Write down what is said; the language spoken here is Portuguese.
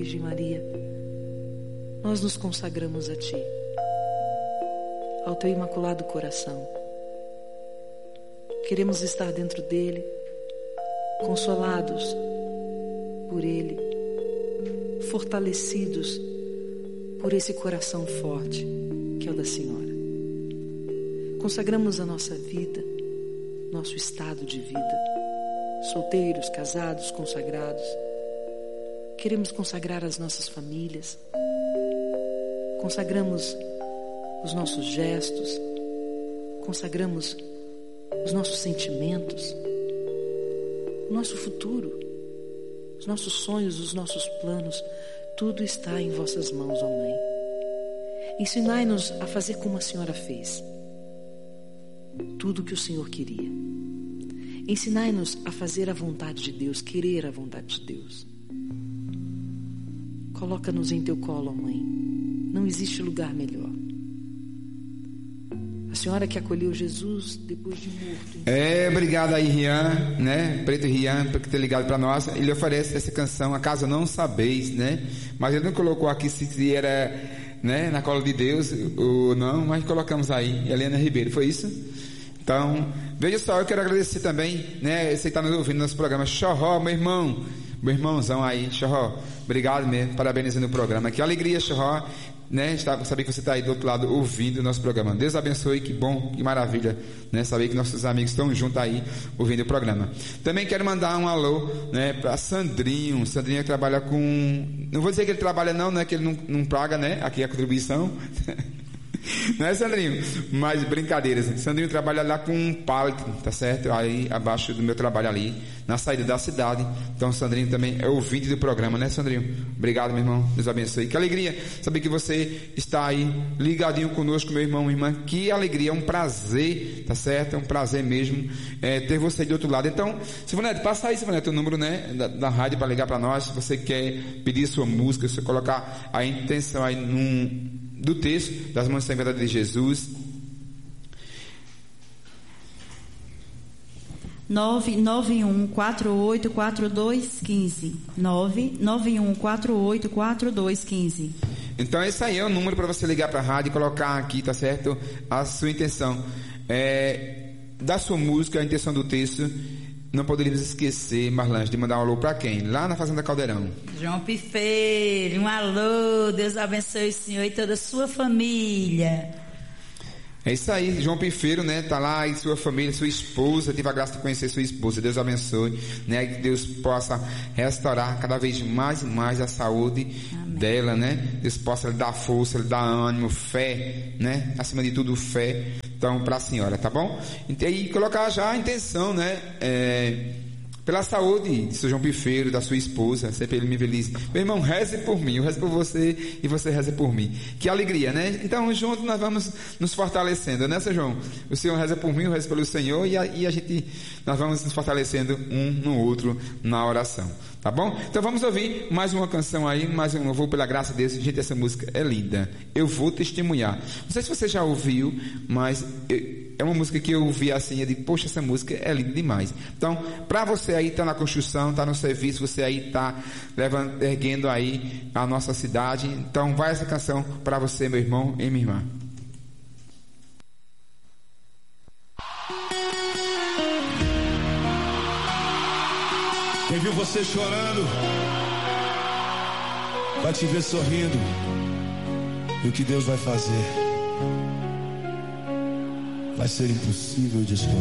Virgem Maria, nós nos consagramos a Ti, ao Teu Imaculado Coração. Queremos estar dentro dele, consolados por ele, fortalecidos por esse coração forte que é o da Senhora. Consagramos a nossa vida, nosso estado de vida, solteiros, casados, consagrados. Queremos consagrar as nossas famílias, consagramos os nossos gestos, consagramos os nossos sentimentos, o nosso futuro, os nossos sonhos, os nossos planos, tudo está em vossas mãos, ó Mãe. Ensinai-nos a fazer como a Senhora fez, tudo o que o Senhor queria. Ensinai-nos a fazer a vontade de Deus, querer a vontade de Deus. Coloca-nos em Teu colo, ó Mãe. Não existe lugar melhor. A Senhora que acolheu Jesus depois de morto. Obrigado aí, Rian, né? Preto Rian, por ter ligado para nós. Ele oferece essa canção, Acaso Não Sabeis, né? Mas ele não colocou aqui se era, né, na cola de Deus ou não, mas colocamos aí, Helena Ribeiro, foi isso? Então, veja só, eu quero agradecer também, né? Você está nos ouvindo no nosso programa. Xorró, meu irmãozão aí, Xorró, obrigado mesmo, parabenizando o programa. Que alegria, Xorró, né? Saber que você está aí do outro lado ouvindo o nosso programa. Deus abençoe, que bom, que maravilha, né? Saber que nossos amigos estão juntos aí ouvindo o programa. Também quero mandar um alô, né, para Sandrinho que trabalha com, não vou dizer que ele trabalha não, né, que ele não paga, né, aqui a contribuição. Não é, Sandrinho? Mas brincadeiras. Sandrinho trabalha lá com um pallet, tá certo? Aí abaixo do meu trabalho ali, na saída da cidade. Então Sandrinho também é ouvinte do programa, né, Sandrinho? Obrigado, meu irmão. Deus abençoe. Que alegria saber que você está aí ligadinho conosco, meu irmão, minha irmã. Que alegria, é um prazer, tá certo? É um prazer mesmo ter você do outro lado. Então, Silvanete, passa aí, Silvanete, o número, né, da rádio para ligar para nós. Se você quer pedir sua música, se você colocar a intenção aí do texto das Mãos Sagradas de Jesus. 991484215. 991484215. Então esse aí é o número para você ligar para a rádio e colocar aqui, tá certo? A sua intenção da sua música, a intenção do texto. Não poderíamos esquecer, Marlange, de mandar um alô para quem? Lá na Fazenda Caldeirão. João Pifeiro, um alô. Deus abençoe o senhor e toda a sua família. É isso aí, João Pifeiro, né? Tá lá e sua família, sua esposa. Tive a graça de conhecer sua esposa. Deus abençoe, né? Que Deus possa restaurar cada vez mais e mais a saúde dela, né? Deus possa lhe dar força, lhe dar ânimo, fé, né? Acima de tudo, fé. Então, para a senhora, tá bom? E colocar já a intenção, né? Pela saúde de seu João Pifeiro, da sua esposa, sempre ele me feliz. Meu irmão, reze por mim, eu rezo por você e você reze por mim. Que alegria, né? Então, juntos nós vamos nos fortalecendo, né, seu João? O Senhor reza por mim, eu rezo pelo Senhor e nós vamos nos fortalecendo um no outro na oração. Tá bom? Então vamos ouvir mais uma canção aí, mais um louvor pela graça de Deus. Gente, essa música é linda. Eu vou testemunhar. Não sei se você já ouviu, mas é uma música que eu ouvi assim, eu digo, poxa, essa música é linda demais. Então, para você aí tá na construção, tá no serviço, você aí tá erguendo aí a nossa cidade, então vai essa canção para você, meu irmão e minha irmã. Quem viu você chorando vai te ver sorrindo. E o que Deus vai fazer vai ser impossível de explicar.